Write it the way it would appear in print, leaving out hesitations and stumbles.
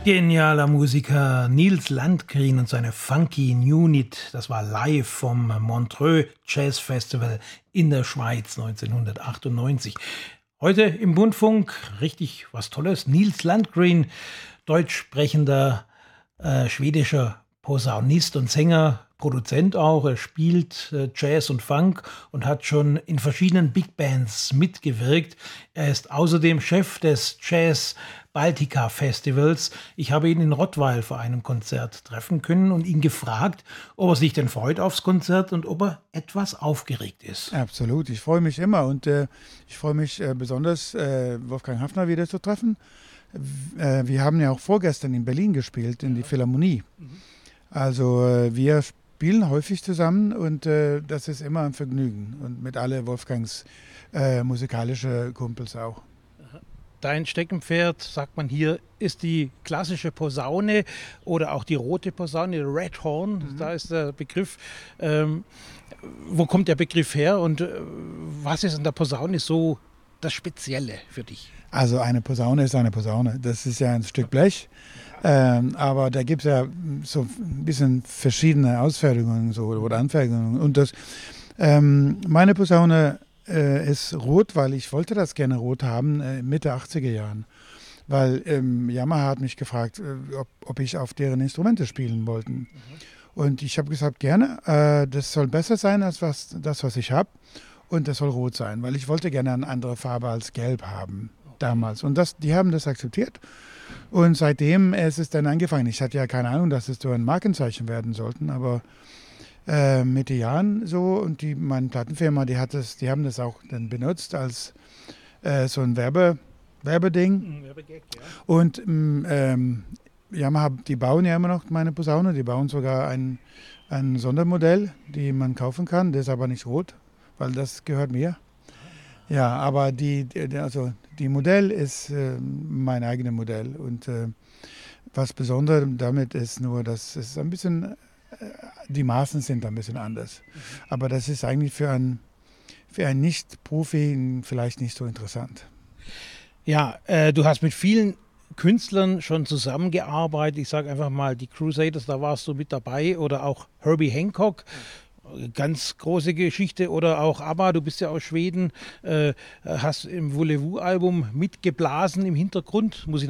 Genialer Musiker Nils Landgren und seine Funky Unit, das war live vom Montreux Jazz Festival in der Schweiz 1998. Heute im Bundfunk richtig was Tolles. Nils Landgren, deutsch sprechender schwedischer Posaunist und Sänger, Produzent auch. Er spielt Jazz und Funk und hat schon in verschiedenen Big Bands mitgewirkt. Er ist außerdem Chef des Jazz Baltica Festivals. Ich habe ihn in Rottweil vor einem Konzert treffen können und ihn gefragt, ob er sich denn freut aufs Konzert und ob er etwas aufgeregt ist. Absolut, ich freue mich immer und ich freue mich besonders, Wolfgang Haffner wieder zu treffen. Wir haben ja auch vorgestern in Berlin gespielt, in die Philharmonie. Also wir spielen häufig zusammen und das ist immer ein Vergnügen. Und mit alle Wolfgangs musikalische Kumpels auch. Dein Steckenpferd, sagt man hier, ist die klassische Posaune oder auch die rote Posaune, Red Horn, da ist der Begriff. Wo kommt der Begriff her und was ist an der Posaune so das Spezielle für dich? Also eine Posaune ist eine Posaune. Das ist ja ein Stück Blech. Aber da gibt es ja so ein bisschen verschiedene Ausfertigungen so, oder Anfertigungen. Und meine Posaune ist rot, weil ich wollte das gerne rot haben, Mitte 80er Jahren. Weil Yamaha hat mich gefragt, ob ich auf deren Instrumente spielen wollte. Und ich habe gesagt, gerne. Das soll besser sein als das, was ich habe. Und das soll rot sein, weil ich wollte gerne eine andere Farbe als gelb haben damals. Und die haben das akzeptiert. Und seitdem ist es dann angefangen. Ich hatte ja keine Ahnung, dass es so ein Markenzeichen werden sollten, aber mit den Jahren so und meine Plattenfirma, die haben das auch dann benutzt als so ein Werbeding. Werbegag, ja. Und Yamaha, die bauen ja immer noch meine Posaune, die bauen sogar ein Sondermodell, die man kaufen kann, das ist aber nicht rot, weil das gehört mir. Ja, aber die Modell ist mein eigenes Modell und was Besonderes damit ist nur, dass es ein bisschen, die Maßen sind ein bisschen anders. Aber das ist eigentlich für einen Nicht-Profi vielleicht nicht so interessant. Ja, du hast mit vielen Künstlern schon zusammengearbeitet. Ich sage einfach mal die Crusaders, da warst du mit dabei oder auch Herbie Hancock. Ganz große Geschichte oder auch ABBA, du bist ja aus Schweden, hast im Voulez-Vous-Album mitgeblasen im Hintergrund, muss ich